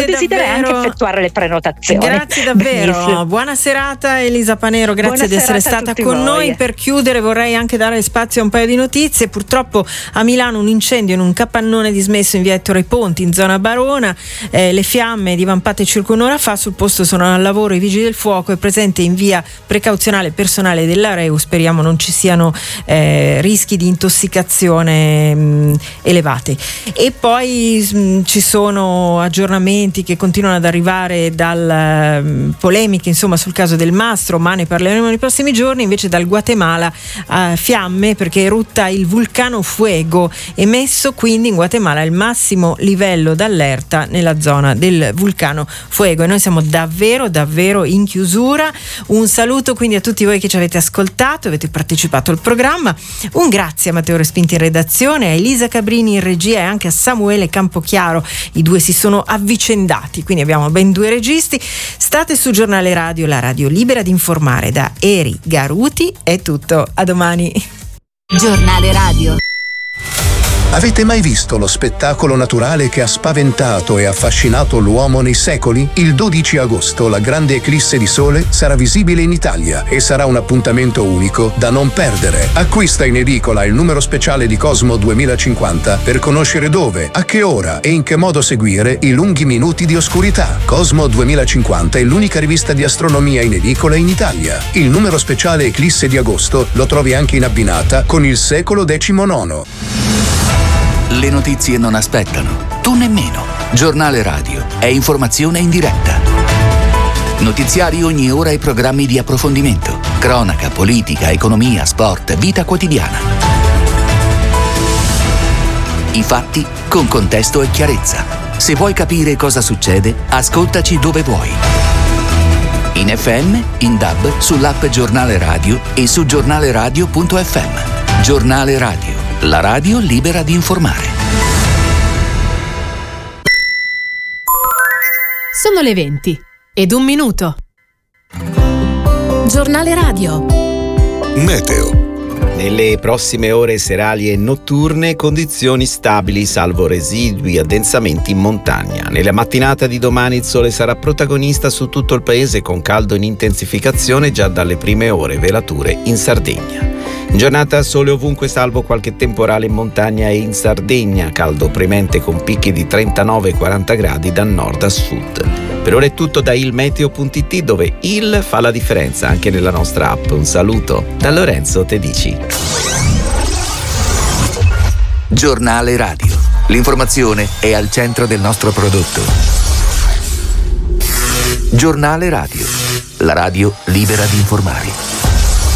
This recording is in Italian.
desidera anche effettuare le prenotazioni. Grazie davvero. Benissimo. Buona serata Elisa Panero, grazie di essere stata con noi. Per chiudere vorrei anche dare spazio a un paio di notizie. Purtroppo a Milano un incendio in un capannone dismesso in via Ettore Ponti in zona Barona, le fiamme divampate circa un'ora fa. Sul posto sono al lavoro i vigili del fuoco, è presente in via precauzionale personale dell'Areu, speriamo non ci siano rischi di intossicazione elevati. E poi ci sono aggiornamenti che continuano ad arrivare dal polemiche insomma sul caso del Mastro, ma ne parleremo nei prossimi giorni. Invece dal Guatemala fiamme perché erutta il vulcano Fuego, emesso quindi in Guatemala il massimo livello d'allerta nella zona del vulcano Fuego, e noi siamo davvero in chiusura. Un saluto quindi a tutti voi che ci avete ascoltato, avete partecipato al programma. Un grazie a Matteo Respinti in redazione, a Elisa Cabrini in regia e anche a Samuele Campochiaro. I due si sono avvicendati, quindi abbiamo ben due registi. State su Giornale Radio, la radio libera di informare. Da Eri Garuti è tutto, a domani. Giornale Radio. Avete mai visto lo spettacolo naturale che ha spaventato e affascinato l'uomo nei secoli? Il 12 agosto la grande eclisse di sole sarà visibile in Italia e sarà un appuntamento unico da non perdere. Acquista in edicola il numero speciale di Cosmo 2050 per conoscere dove, a che ora e in che modo seguire i lunghi minuti di oscurità. Cosmo 2050 è l'unica rivista di astronomia in edicola in Italia. Il numero speciale eclisse di agosto lo trovi anche in abbinata con il secolo XIX. Le notizie non aspettano, tu nemmeno. Giornale Radio è informazione in diretta. Notiziari ogni ora e programmi di approfondimento. Cronaca, politica, economia, sport, vita quotidiana. I fatti con contesto e chiarezza. Se vuoi capire cosa succede, ascoltaci dove vuoi. In FM, in DAB, sull'app Giornale Radio e su giornaleradio.fm. Giornale Radio. La radio libera di informare. Sono le 20:01. Giornale Radio. Meteo. Nelle prossime ore serali e notturne condizioni stabili salvo residui addensamenti in montagna. Nella mattinata di domani il sole sarà protagonista su tutto il paese con caldo in intensificazione già dalle prime ore, velature in Sardegna. In giornata sole ovunque salvo qualche temporale in montagna e in Sardegna, caldo premente con picchi di 39-40 gradi da nord a sud. Per ora è tutto da ilmeteo.it, dove il fa la differenza anche nella nostra app. Un saluto da Lorenzo Tedici. Giornale Radio. L'informazione è al centro del nostro prodotto. Giornale Radio. La radio libera di informare.